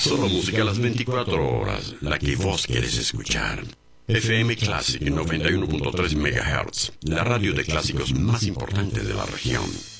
Solo música a las 24 horas, la que vos querés escuchar. FM Classic 91.3 MHz, la radio de clásicos más importante de la región.